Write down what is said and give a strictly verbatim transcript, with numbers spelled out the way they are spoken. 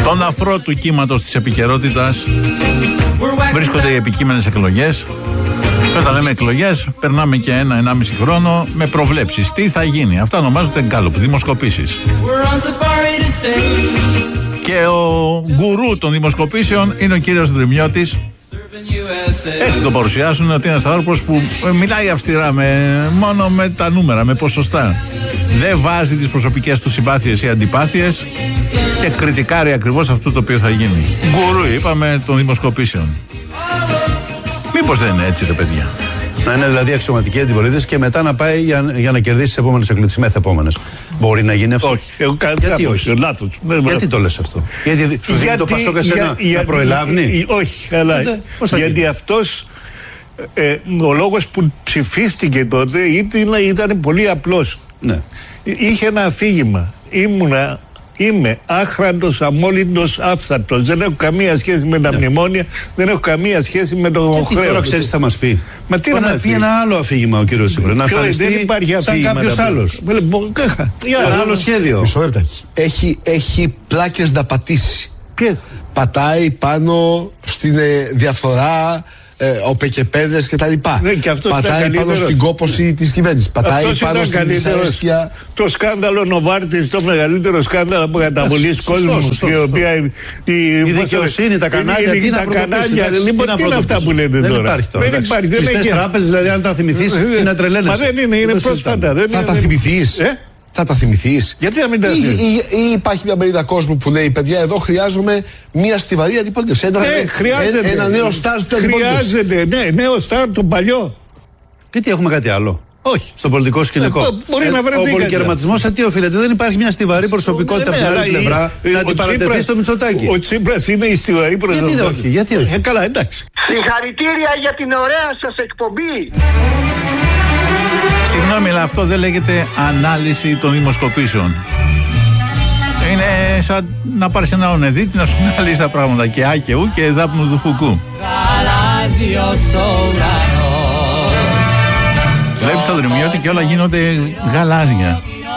Στον αφρό του κύματος της επικαιρότητας βρίσκονται οι επικείμενες εκλογές. Και όταν λέμε εκλογές, περνάμε και ένα ενάμιση χρόνο με προβλέψεις. Τι θα γίνει? Αυτά ονομάζονται γκάλοπ, δημοσκοπήσεις. Και ο γκουρού των δημοσκοπήσεων είναι ο κύριος Δρυμιώτης. Έτσι το παρουσιάσουν, ότι είναι ένας άνθρωπος που μιλάει αυστηρά με, μόνο με τα νούμερα, με ποσοστά. Δεν βάζει τις προσωπικές του συμπάθειες ή αντιπάθειες και κριτικάρει ακριβώς αυτό το οποίο θα γίνει. Γκουρού, είπαμε, των δημοσκοπήσεων. Μήπως δεν είναι έτσι, ρε παιδιά? Να είναι δηλαδή αξιωματική αντιπολίτευση και μετά να πάει για, για να κερδίσει τις επόμενες εκλογές, τις μεθεπόμενες. Μπορεί να γίνει αυτό? Όχι. Εγώ γιατί όχι? Λάθος. Γιατί το λες αυτό? Γιατί σου δίνει το Πασόκ εσένα να προελάβνει? Όχι, αλλά γιατί αυτός ε, ο λόγος που ψηφίστηκε τότε ήταν, ήταν πολύ απλός. Ναι. Είχε ένα αφήγημα. Ήμουνα Είμαι άχραντος, αμόλυντος, άφθαρτος. Δεν έχω καμία σχέση με τα ναι. μνημόνια, δεν έχω καμία σχέση με το χρέος. Γιατί τώρα ξέρεις τι θα μας πει? Μα τι να πει? Ένα άλλο αφήγημα ο κύριος Τσίπρας. Να εμφανιστεί δεν υπάρχει αφήγημα. Σαν κάποιος άλλος. Ένα άλλο σχέδιο. Μισό λεπτά. Έχει, έχει πλάκες να πατήσει. Ποιες? Πατάει πάνω στην ε, διαφθορά, ε, οπεκεπέδες κτλ. Ναι, και πατάει πάνω στην κόπωση της κυβέρνησης. Πατάει αυτός πάνω στην δυσαρέσκεια. Το σκάνδαλο Νοβάρτης, το μεγαλύτερο σκάνδαλο από καταβολής κόσμου. Η δικαιοσύνη, τα κανάλια. Τι τα κανάλια. Λοιπόν, τι είναι αυτά που λέτε τώρα? Δεν υπάρχει τώρα. Δεν υπάρχει. Κλειστές τράπεζες, δηλαδή, αν τα θυμηθείς, είναι να τρελαίνεσαι. Μα δεν είναι, είναι πρόσφατα. Θα τα θυμηθείς? Θα τα θυμηθείς? Γιατί να μην τα θυμηθείς? Ή, ή, ή υπάρχει μια μερίδα κόσμου που λέει, παιδιά, εδώ χρειάζομαι μια στιβαρή αντιπολίτευση. Ένα, ναι, χρειάζεται. Ένα νέο στάρ στην αντιπολίτευση. Χρειάζεται, ναι, νέο στάρ, το παλιό. Γιατί έχουμε κάτι άλλο? Όχι. Στο πολιτικό σκηνικό. Ε, μπορεί ε, να βρεθεί. Ο πολυκερματισμός σε τι οφείλεται? Δεν υπάρχει μια στιβαρή προσωπικότητα από την άλλη πλευρά να αντιπαρατεθεί στο Μητσοτάκη. Ο Τσίπρας είναι η στιβαρή προσωπικότητα. Γιατί όχι? Γιατί όχι? Ε, καλά, εντάξει. Συγχαρητήρια για την ωραία σας εκπομπή. Συγγνώμη, αλλά αυτό δεν λέγεται ανάλυση των δημοσκοπήσεων. Είναι σαν να πάρεις ένα ονεδίτη να σου αναλύσει τα πράγματα και α και ου και δάπνου του φουκού. Βλέπεις το Δρυμιώτη και όλα γίνονται γαλάζια.